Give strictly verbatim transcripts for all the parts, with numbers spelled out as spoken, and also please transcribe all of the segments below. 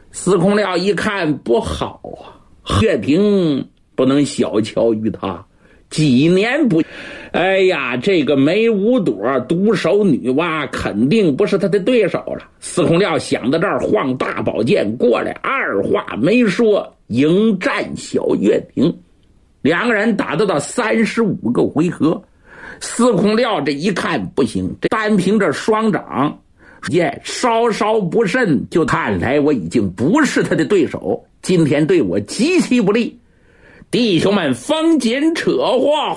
司空廖一看不好啊，岳平不能小瞧于他，几年不，哎呀，这个梅五朵独守女娲肯定不是他的对手了。司空廖想到这儿，晃大宝剑过来，二话没说迎战小岳平。两个人打得到三十五个回合，司空廖这一看不行，这单凭这双掌剑稍稍不慎，就看来我已经不是他的对手，今天对我极其不利。弟兄们风紧扯话，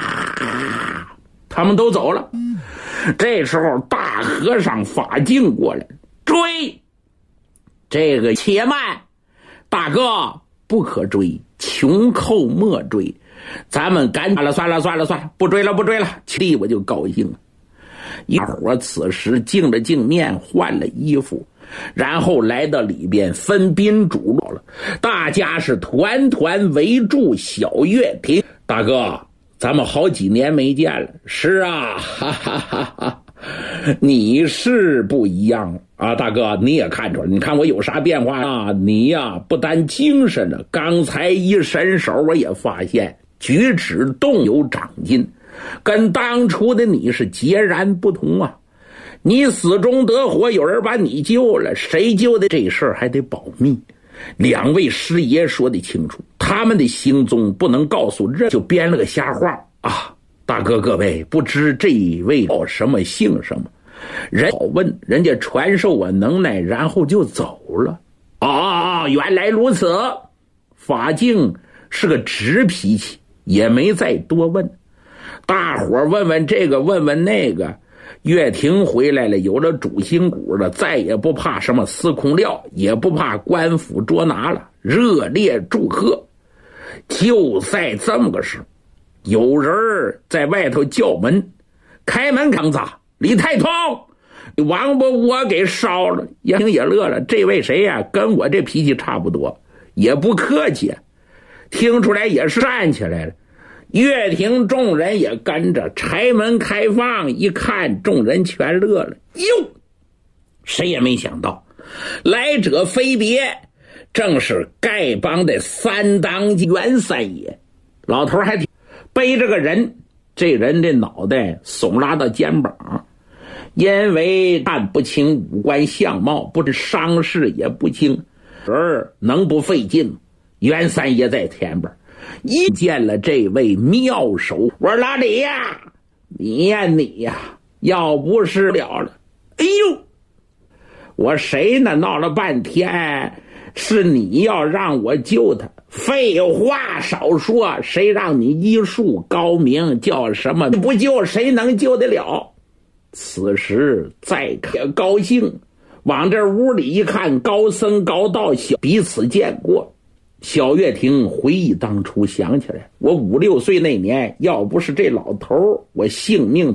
他们都走了。这时候大和尚法镜过来追，这个且慢，大哥不可追，穷寇莫追，咱们赶紧了，算了算了算了，不追了不追了，气我就高兴了。一伙此时净了净面，换了衣服，然后来到里边分宾主落了，大家是团团围住小岳平。大哥，咱们好几年没见了。是啊，哈哈哈哈，你是不一样啊，大哥，你也看出来，你看我有啥变化啊？你呀，不但精神了，刚才一伸手我也发现举止动有长进，跟当初的你是截然不同啊！你死中得活，有人把你救了，谁救的？这事儿还得保密。两位师爷说得清楚，他们的行踪不能告诉人，就编了个瞎话啊！大哥各位，不知这位叫什么姓什么？人好问，人家传授我能耐，然后就走了。哦，原来如此。法镜是个直脾气，也没再多问。大伙儿问问这个问问那个，岳霆回来了，有了主心骨了，再也不怕什么司空廖，也不怕官府捉拿了，热烈祝贺。就在这么个时候，有人在外头叫门，开门刚砸，李太通，王八窝给烧了。岳霆也乐了，这位谁呀、啊？跟我这脾气差不多，也不客气，听出来也是站起来了。岳霆众人也跟着柴门开放，一看众人全乐了。哟，谁也没想到来者非别，正是丐帮的三当家袁三爷。老头还背着个人，这人的脑袋耸拉到肩膀，因为看不清五官相貌，不是伤势也不清，而能不费劲？袁三爷在前边一见了这位妙手，我说老李呀，你呀你呀，要不是了了，哎呦，我谁呢？闹了半天是你要让我救他，废话少说，谁让你医术高明，叫什么不救谁能救得了？此时再可高兴，往这屋里一看，高僧高道小彼此见过。小岳霆回忆当初，想起来我五六岁那年，要不是这老头，我性命